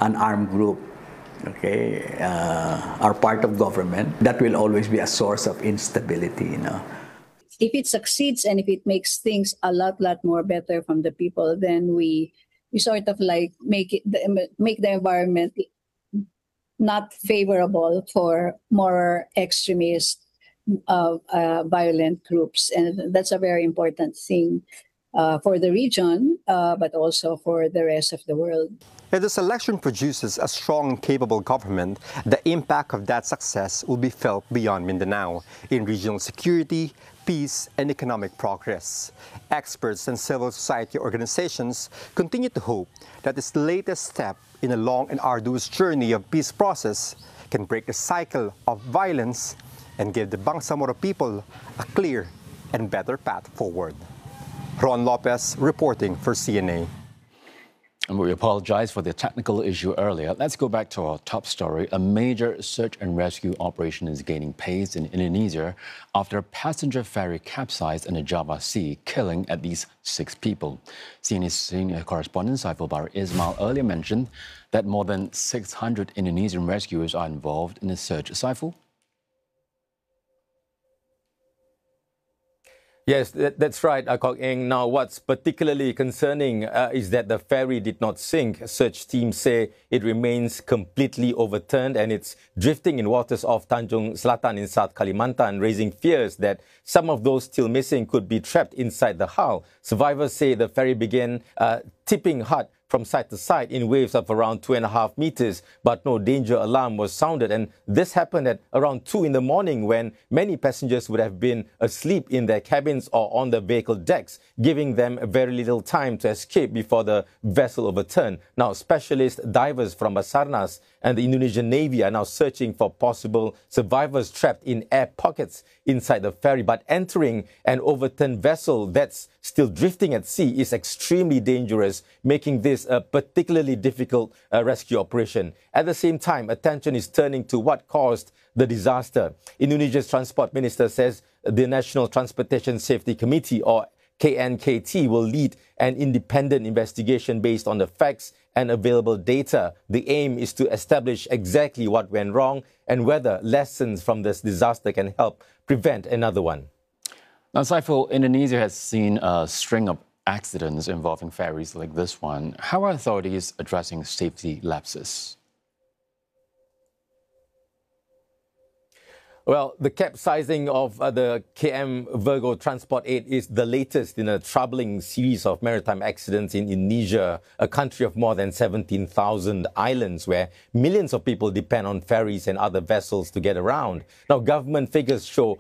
an armed group, okay, are part of government, that will always be a source of instability, you know. If it succeeds and if it makes things a lot more better from the people, then we sort of like make the environment not favorable for more extremist, violent groups, and that's a very important thing for the region, but also for the rest of the world. If this election produces a strong and capable government, the impact of that success will be felt beyond Mindanao in regional security, peace, and economic progress. Experts and civil society organizations continue to hope that this latest step in a long and arduous journey of peace process can break the cycle of violence and give the Bangsamoro people a clear and better path forward. Ron Lopez reporting for CNA. And we apologize for the technical issue earlier. Let's go back to our top story. A major search and rescue operation is gaining pace in Indonesia after a passenger ferry capsized in the Java Sea, killing at least 6 people. CNA's senior correspondent Saiful Bahri Ismail earlier mentioned that more than 600 Indonesian rescuers are involved in the search. Saiful? Yes, that's right, Kok Eng. Now, what's particularly concerning is that the ferry did not sink. Search teams say it remains completely overturned and it's drifting in waters off Tanjung Selatan in South Kalimantan, raising fears that some of those still missing could be trapped inside the hull. Survivors say the ferry began tipping hard from side to side in waves of around 2.5 meters, but no danger alarm was sounded. And this happened at around 2 in the morning when many passengers would have been asleep in their cabins or on the vehicle decks, giving them very little time to escape before the vessel overturned. Now, specialist divers from Basarnas and the Indonesian Navy are now searching for possible survivors trapped in air pockets inside the ferry. But entering an overturned vessel that's still drifting at sea is extremely dangerous, making this a particularly difficult rescue operation. At the same time, attention is turning to what caused the disaster. Indonesia's transport minister says the National Transportation Safety Committee, or KNKT, will lead an independent investigation based on the facts and available data. The aim is to establish exactly what went wrong and whether lessons from this disaster can help prevent another one. Now, Saiful, Indonesia has seen a string of accidents involving ferries like this one. How are authorities addressing safety lapses? Well, the capsizing of the KM Virgo Transport 8 is the latest in a troubling series of maritime accidents in Indonesia, a country of more than 17,000 islands where millions of people depend on ferries and other vessels to get around. Now, government figures show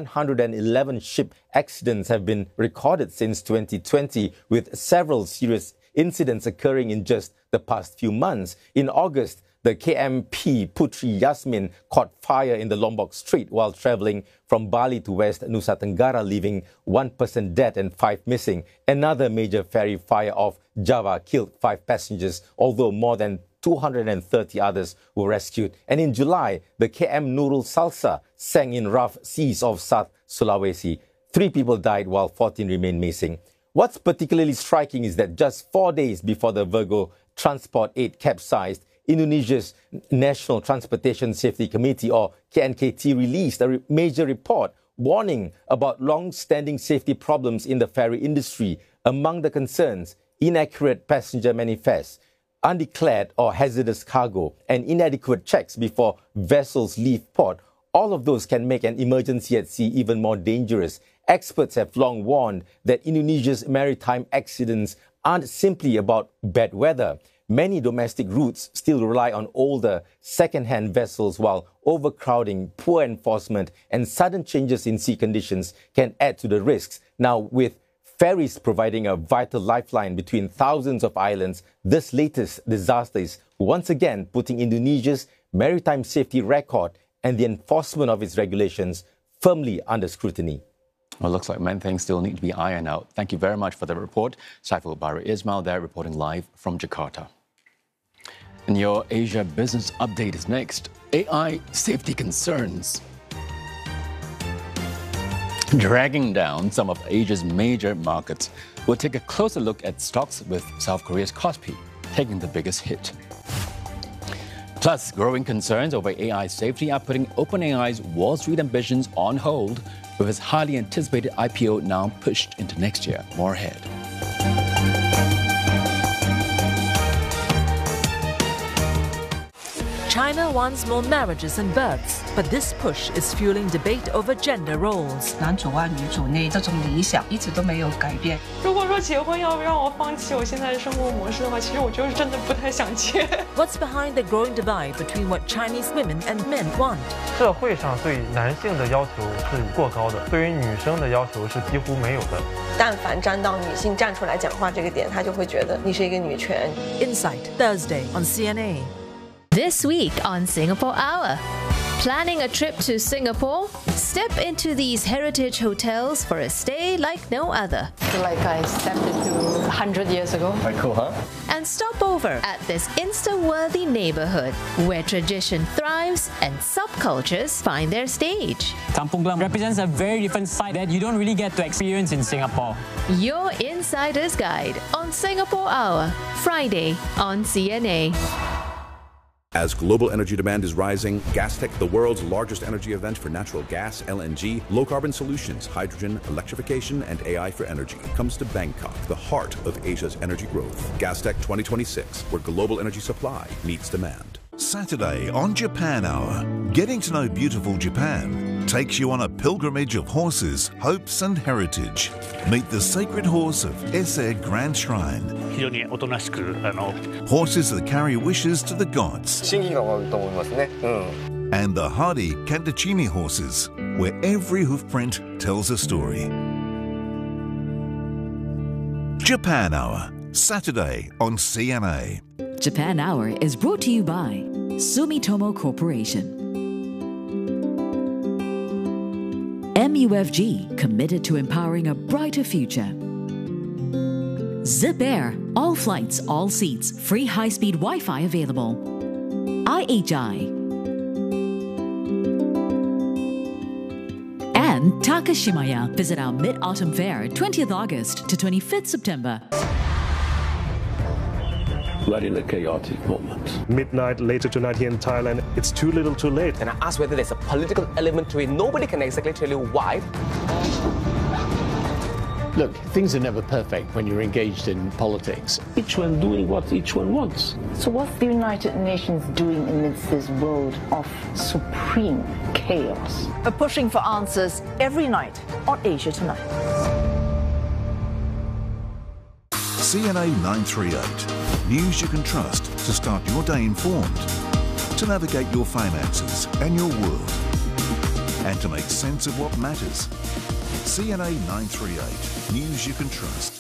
111 ship accidents have been recorded since 2020, with several serious incidents occurring in just the past few months. In August, the KMP Putri Yasmin caught fire in the Lombok Strait while traveling from Bali to West Nusa Tenggara, leaving 1 person dead and 5 missing. Another major ferry fire off Java killed 5 passengers, although more than 230 others were rescued. And in July, the KM Nurul Salsa sank in rough seas off South Sulawesi. 3 people died while 14 remain missing. What's particularly striking is that just 4 days before the Virgo Transport 8 capsized, Indonesia's National Transportation Safety Committee, or KNKT, released a major report warning about long-standing safety problems in the ferry industry. Among the concerns, inaccurate passenger manifests, undeclared or hazardous cargo, and inadequate checks before vessels leave port. All of those can make an emergency at sea even more dangerous. Experts have long warned that Indonesia's maritime accidents aren't simply about bad weather. Many domestic routes still rely on older, second-hand vessels, while overcrowding, poor enforcement, and sudden changes in sea conditions can add to the risks. Now, with ferries providing a vital lifeline between thousands of islands, this latest disaster is once again putting Indonesia's maritime safety record and the enforcement of its regulations firmly under scrutiny. Well, it looks like many things still need to be ironed out. Thank you very much for the report. Saiful Bahri Ismail there reporting live from Jakarta. And your Asia Business Update is next. AI safety concerns dragging down some of Asia's major markets. We'll take a closer look at stocks with South Korea's Kospi taking the biggest hit. Plus, growing concerns over AI safety are putting OpenAI's Wall Street ambitions on hold, with its highly anticipated IPO now pushed into next year. More ahead. China wants more marriages and births, but this push is fueling debate over gender roles. 男主外女主内这种理想一直都没有改变。 如果说结婚要让我放弃我现在的生活模式的话，其实我就是真的不太想结。 What's behind the growing divide between what Chinese women and men want? 社会上对男性的要求是过高的，对于女生的要求是几乎没有的。 但凡沾到女性站出来讲话这个点，他就会觉得你是一个女权。 Insight, Thursday on CNA. This week on Singapore Hour. Planning a trip to Singapore? Step into these heritage hotels for a stay like no other. I feel like I stepped into 100 years ago. Quite cool, huh? And stop over at this Insta-worthy neighborhood where tradition thrives and subcultures find their stage. Kampung Glam represents a very different side that you don't really get to experience in Singapore. Your Insider's Guide on Singapore Hour, Friday on CNA. As global energy demand is rising, Gastech, the world's largest energy event for natural gas, LNG, low-carbon solutions, hydrogen, electrification, and AI for energy, comes to Bangkok, the heart of Asia's energy growth. Gastech 2026, where global energy supply meets demand. Saturday on Japan Hour, getting to know beautiful Japan takes you on a pilgrimage of horses, hopes and heritage. Meet the sacred horse of Ise Grand Shrine. Horses that carry wishes to the gods. And the hardy Kantachimi horses, where every hoofprint tells a story. Japan Hour, Saturday on CNA. Japan Hour is brought to you by Sumitomo Corporation. MUFG, committed to empowering a brighter future. Zip Air, all flights, all seats, free high-speed Wi-Fi available. IHI. And Takashimaya. Visit our Mid-Autumn Fair, 20th August to 25th September. We're in a chaotic moment. Midnight later tonight here in Thailand, it's too little too late. And I asked whether there's a political element to it. Nobody can exactly tell you why. Look, things are never perfect when you're engaged in politics. Each one doing what each one wants. So what's the United Nations doing amidst this world of supreme chaos? We're pushing for answers every night on Asia Tonight. CNA 938. News you can trust to start your day informed, to navigate your finances and your world, and to make sense of what matters. CNA 938. News you can trust.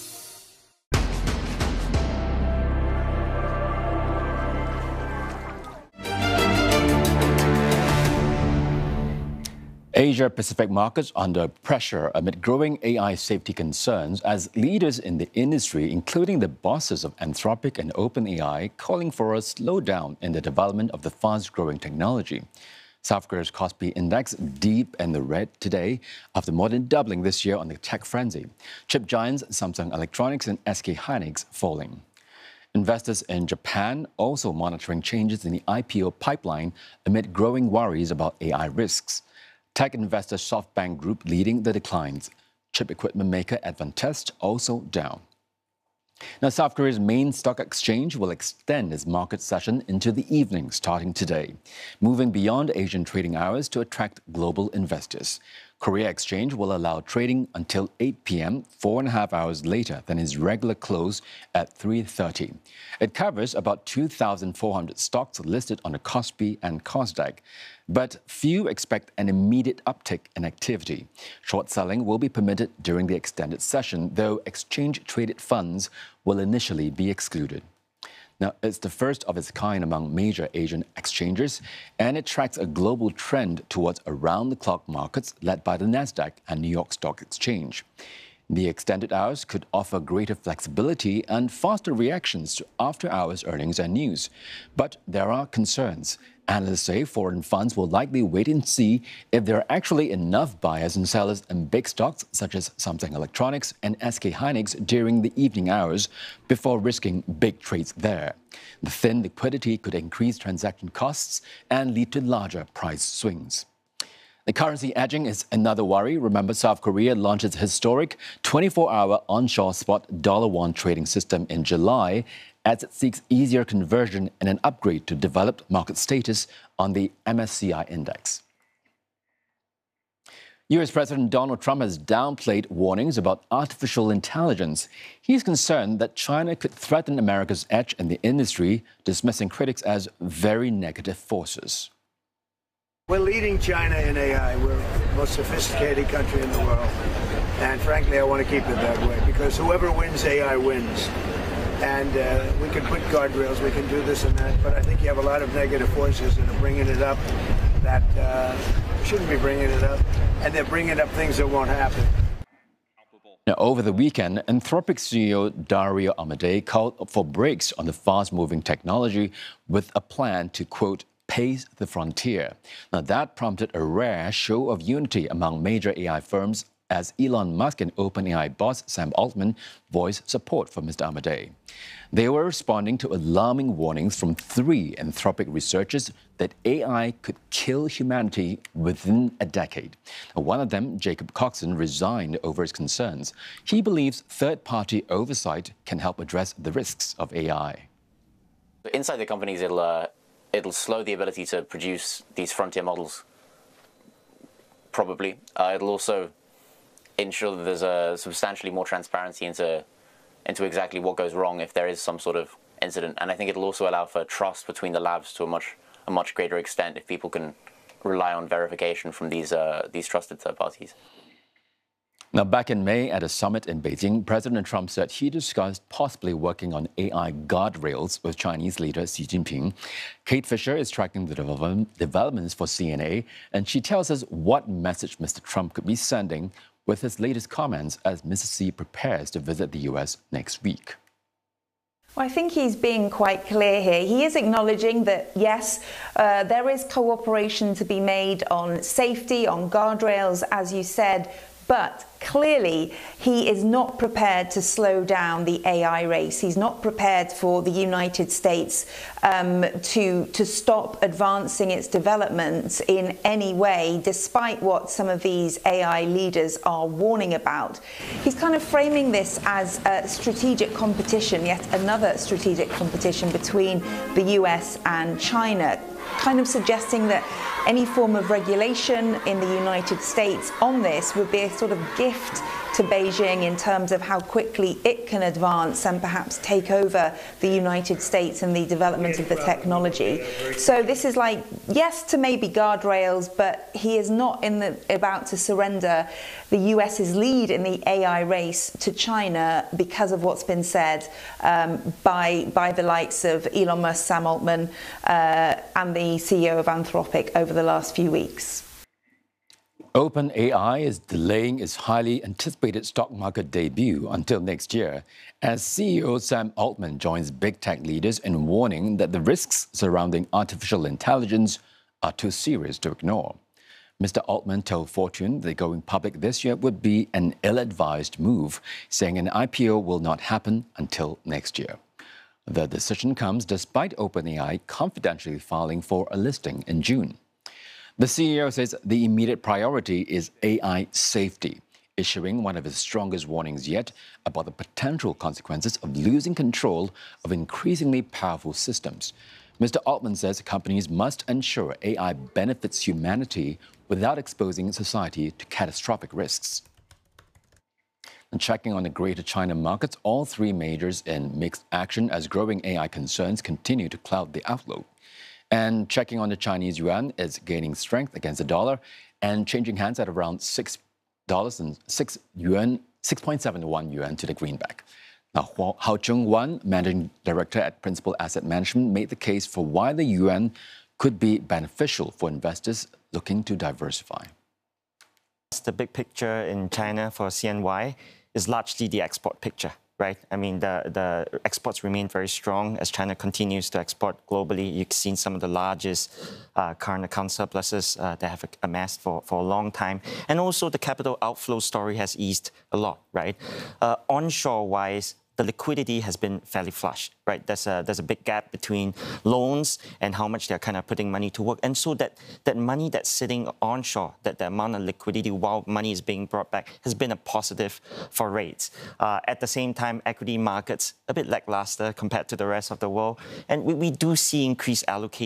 Asia-Pacific markets under pressure amid growing AI safety concerns as leaders in the industry, including the bosses of Anthropic and OpenAI, calling for a slowdown in the development of the fast-growing technology. South Korea's Kospi Index deep in the red today after more than doubling this year on the tech frenzy. Chip giants Samsung Electronics and SK Hynix falling. Investors in Japan also monitoring changes in the IPO pipeline amid growing worries about AI risks. Tech investor SoftBank Group leading the declines. Chip equipment maker Advantest also down. Now, South Korea's main stock exchange will extend its market session into the evening starting today, moving beyond Asian trading hours to attract global investors. Korea Exchange will allow trading until 8 p.m., 4.5 hours later than its regular close at 3:30. It covers about 2,400 stocks listed on the Kospi and Kosdaq. But few expect an immediate uptick in activity. Short selling will be permitted during the extended session, though exchange-traded funds will initially be excluded. Now, it's the first of its kind among major Asian exchanges, and it tracks a global trend towards around-the-clock markets led by the Nasdaq and New York Stock Exchange. The extended hours could offer greater flexibility and faster reactions to after-hours earnings and news. But there are concerns. Analysts say foreign funds will likely wait and see if there are actually enough buyers and sellers in big stocks such as Samsung Electronics and SK Hynix during the evening hours before risking big trades there. The thin liquidity could increase transaction costs and lead to larger price swings. The currency edging is another worry. Remember, South Korea launched its historic 24-hour onshore spot dollar-won trading system in July as it seeks easier conversion and an upgrade to developed market status on the MSCI index. U.S. President Donald Trump has downplayed warnings about artificial intelligence. He's concerned that China could threaten America's edge in the industry, dismissing critics as very negative forces. We're leading China in AI. We're the most sophisticated country in the world. And frankly, I want to keep it that way because whoever wins AI wins. And we can put guardrails, we can do this and that, but I think you have a lot of negative forces that are bringing it up that shouldn't be bringing it up, and they're bringing up things that won't happen. Now, over the weekend, Anthropic CEO Dario Amodei called for brakes on the fast-moving technology with a plan to, quote, pace the frontier. Now, that prompted a rare show of unity among major AI firms as Elon Musk and OpenAI boss Sam Altman voiced support for Mr. Amodei. They were responding to alarming warnings from 3 Anthropic researchers that AI could kill humanity within a decade. Now, one of them, Jacob Coxon, resigned over his concerns. He believes third-party oversight can help address the risks of AI. Inside the companies, it'll slow the ability to produce these frontier models, probably. It'll also ensure that there's a substantially more transparency into exactly what goes wrong if there is some sort of incident. And I think it'll also allow for trust between the labs to a much greater extent if people can rely on verification from these trusted third parties. Now, back in May at a summit in Beijing, President Trump said he discussed possibly working on AI guardrails with Chinese leader Xi Jinping. Kate Fisher is tracking the developments for CNA, and she tells us what message Mr. Trump could be sending with his latest comments as Mrs. Xi prepares to visit the U.S. next week. Well, I think he's being quite clear here. He is acknowledging that, yes, there is cooperation to be made on safety, on guardrails, as you said, but clearly he is not prepared to slow down the AI race. He's not prepared for the United States to stop advancing its development in any way, despite what some of these AI leaders are warning about. He's kind of framing this as a strategic competition, yet another strategic competition between the US and China, kind of suggesting that any form of regulation in the United States on this would be a sort of gift to Beijing in terms of how quickly it can advance and perhaps take over the United States and the development of the technology. So this is like, yes to maybe guardrails, but he is not about to surrender the US's lead in the AI race to China because of what's been said by the likes of Elon Musk, Sam Altman, and the CEO of Anthropic over the last few weeks. OpenAI is delaying its highly anticipated stock market debut until next year, as CEO Sam Altman joins big tech leaders in warning that the risks surrounding artificial intelligence are too serious to ignore. Mr. Altman told Fortune that going public this year would be an ill-advised move, saying an IPO will not happen until next year. The decision comes despite OpenAI confidentially filing for a listing in June. The CEO says the immediate priority is AI safety, issuing one of his strongest warnings yet about the potential consequences of losing control of increasingly powerful systems. Mr. Altman says companies must ensure AI benefits humanity without exposing society to catastrophic risks. And checking on the Greater China markets, all 3 majors in mixed action as growing AI concerns continue to cloud the outlook. And checking on the Chinese yuan, it's gaining strength against the dollar and changing hands at around $6.71 yuan to the greenback. Now, Hao Chung-wan, Managing Director at Principal Asset Management, made the case for why the yuan could be beneficial for investors looking to diversify. The big picture in China for CNY is largely the export picture. right? I mean, the exports remain very strong as China continues to export globally. You've seen some of the largest current account surpluses that have amassed for a long time. And also the capital outflow story has eased a lot, right? Onshore-wise, the liquidity has been fairly flush, right? There's a big gap between loans and how much they're kind of putting money to work. And so that money that's sitting onshore, that the amount of liquidity while money is being brought back has been a positive for rates. At the same time, equity markets a bit lackluster compared to the rest of the world. And we do see increased allocation